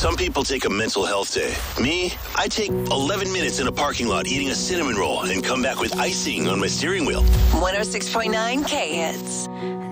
Some people take a mental health day. Me, I take 11 minutes in a parking lot eating a cinnamon roll and come back with icing on my steering wheel. 106.9 K-Hits.